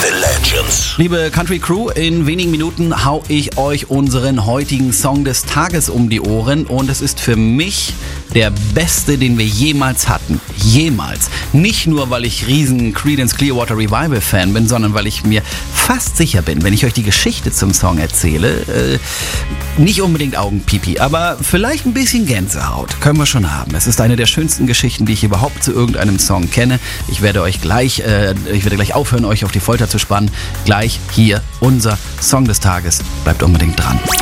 The Legends. Liebe Country Crew, in wenigen Minuten hau ich euch unseren heutigen Song des Tages um die Ohren und es ist für mich der beste, den wir jemals hatten. Jemals. Nicht nur, weil ich riesen Creedence Clearwater Revival Fan bin, sondern weil ich mir fast sicher bin, wenn ich euch die Geschichte zum Song erzähle, nicht unbedingt Augenpipi, aber vielleicht ein bisschen Gänsehaut können wir schon haben. Es ist eine der schönsten Geschichten, die ich überhaupt zu irgendeinem Song kenne. Ich werde gleich aufhören, euch auf die Folter zu spannen. Gleich hier unser Song des Tages. Bleibt unbedingt dran.